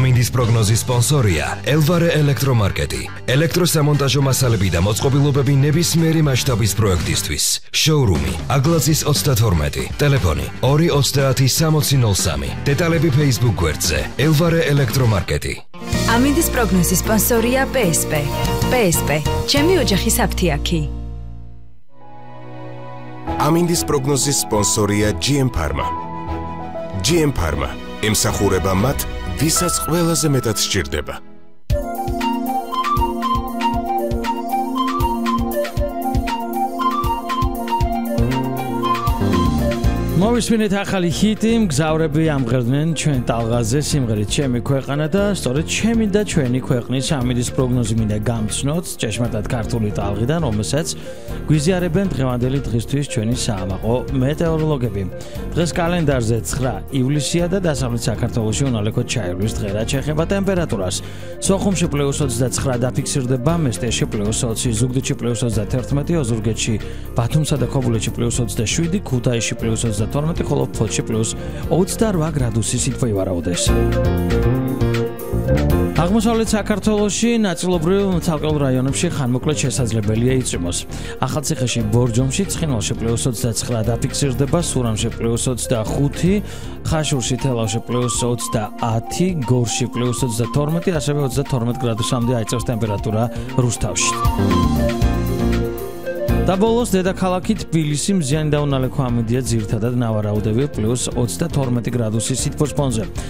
ამინდის პროგნოზის სპონსორია ელვარე ელექტრომარკეტი. ელექტროსამონტაჟო მასალები და მოწყობილობები ნებისმიერი მასშტაბის პროექტისთვის. შოურუმი აგლაძის 32, ტელეფონი 2306003. დეტალები Facebook გვერდზე ელვარე ელექტრომარკეტი. ამინდის პროგნოზის სპონსორია PSP. PSP, ჩემი ოჯახის აფთიაქი. ამინდის პროგნოზის სპონსორია GM Pharma. GM Pharma ემსახურება მათ, ვისაც ყველაზე მეტად სჭირდება. მოვისმინეთ ახალი ჰიტი, მგზავრები ამღერდნენ ჩვენ ტალღაზე სიმღერით ჩემი ქვეყანა და სწორედ ჩემი და ჩვენი ქვეყნის ამინდის პროგნოზი მინდა გამცნოთ ჭეშმარიტად ქართული ტალღიდან, რომელსაც გვიზიარებენ დღევანდელი დღისთვის ჩვენი საამაყო მეტეოროლოგები. დღეს კალენდარზე 9 ივლისია და დასავლეთ საქართველოში უნალექოდ ჩაივლის დღე, რაც შეეხება ტემპერატურას. სოხუმში +29 დაფიქსირდება, მესტიაში +20, ზუგდიდში +31, ოზურგეთში, ბათუმსა და ქობულეთში +27, ქუთაისში +32, ხოლო ფოთში +28 გრადუსი სითბო ივარაუდეს. აღმოსავლეთ საქართველოში ნაწილობრივ ცალკეულ რაიონებში ხანმოკლედ შესაძლებელია იწვიმოს. ახალციხეში, ბორჯომში, ცხინვალში +29 დაფიქსირდება, სურამში +25, ხაშურში, თელავში +30, გორში +32, ასევე 32 გრადუსამდე აიწევს ტემპერატურა რუსთავში. და ბოლოს დედაქალაქი თბილისი მზიანი და უნალექო ამინდია ძირითადად ნავარაუდები +22 გრადუსი სითბოს ფონზე.